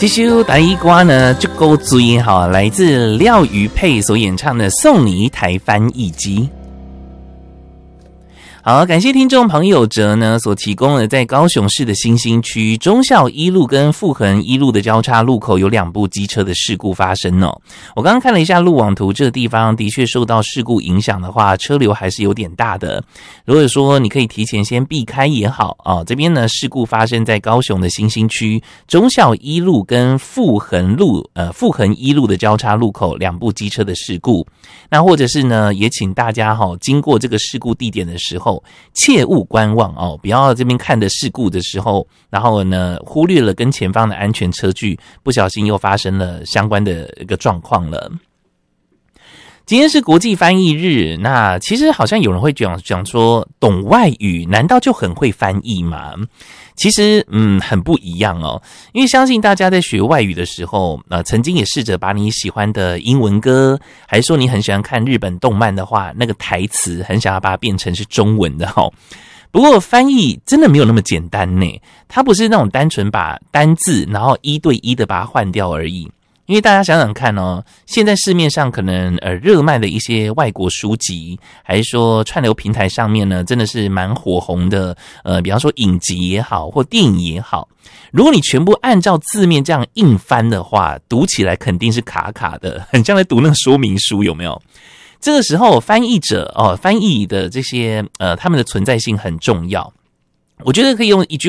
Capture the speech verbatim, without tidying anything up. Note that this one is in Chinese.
这首台语歌呢，就够追哈，来自廖瑜佩所演唱的《送你一台翻译机》。好，感谢听众朋友哲呢所提供的，在高雄市的新兴区忠孝一路跟富恒一路的交叉路口有两部机车的事故发生哦。我刚刚看了一下路网图，这个地方的确受到事故影响的话，车流还是有点大的。如果说你可以提前先避开也好哦。这边呢事故发生在高雄的新兴区忠孝一路跟富恒路呃富恒一路的交叉路口两部机车的事故。那或者是呢，也请大家哈、哦、经过这个事故地点的时候，切勿观望哦，不要这边看的事故的时候，然后呢忽略了跟前方的安全车距，不小心又发生了相关的一个状况了。今天是国际翻译日，那其实好像有人会讲讲说，懂外语难道就很会翻译吗？其实嗯很不一样哦，因为相信大家在学外语的时候呃，曾经也试着把你喜欢的英文歌，还是说你很喜欢看日本动漫的话，那个台词很想要把它变成是中文的哦。不过翻译真的没有那么简单呢，它不是那种单纯把单字然后一对一的把它换掉而已。因为大家想想看哦，现在市面上可能呃热卖的一些外国书籍，还是说串流平台上面呢，真的是蛮火红的。呃，比方说影集也好，或电影也好，如果你全部按照字面这样硬翻的话，读起来肯定是卡卡的，很像在读那个说明书，有没有？这个时候翻译者哦，翻译的这些呃，他们的存在性很重要。我觉得可以用一句